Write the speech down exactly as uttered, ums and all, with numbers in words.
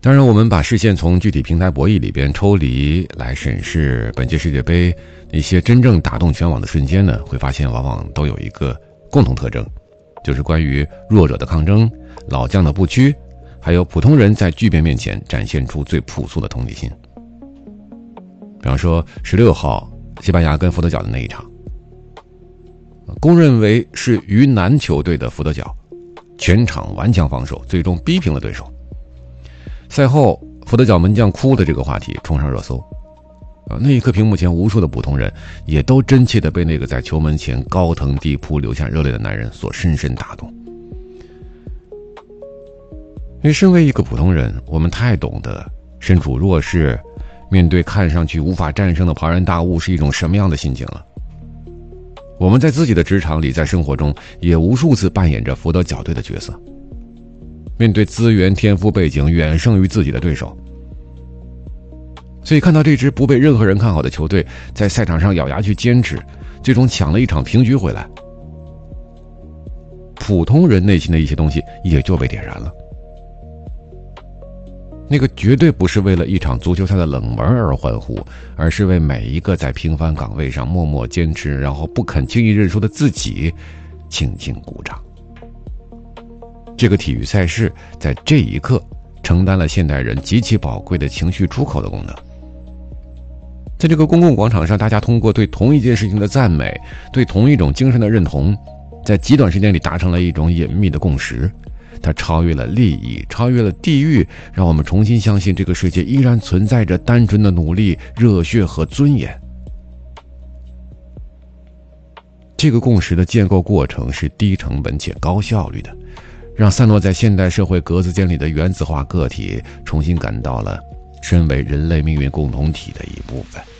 当然，我们把视线从具体平台博弈里边抽离来审视本届世界杯一些真正打动全网的瞬间呢，会发现往往都有一个共同特征，就是关于弱者的抗争、老将的不屈，还有普通人在巨变面前展现出最朴素的同理心。比方说十六号西班牙跟佛得角的那一场，公认为是鱼腩球队的佛得角全场顽强防守，最终逼平了对手。赛后佛得角门将哭的这个话题冲上热搜，啊，那一刻屏幕前无数的普通人也都真切地被那个在球门前高腾地扑流下热泪的男人所深深打动。因为身为一个普通人，我们太懂得身处弱势，面对看上去无法战胜的庞然大物是一种什么样的心情了。我们在自己的职场里，在生活中也无数次扮演着佛得角队的角色，面对资源天赋背景远胜于自己的对手，所以看到这支不被任何人看好的球队在赛场上咬牙去坚持，最终抢了一场平局回来，普通人内心的一些东西也就被点燃了。那个绝对不是为了一场足球赛的冷门而欢呼，而是为每一个在平凡岗位上默默坚持然后不肯轻易认输的自己轻轻鼓掌。这个体育赛事在这一刻承担了现代人极其宝贵的情绪出口的功能。在这个公共广场上，大家通过对同一件事情的赞美，对同一种精神的认同，在极短时间里达成了一种隐秘的共识。它超越了利益，超越了地域，让我们重新相信这个世界依然存在着单纯的努力、热血和尊严。这个共识的建构过程是低成本且高效率的，让散落在现代社会格子间里的原子化个体重新感到了身为人类命运共同体的一部分。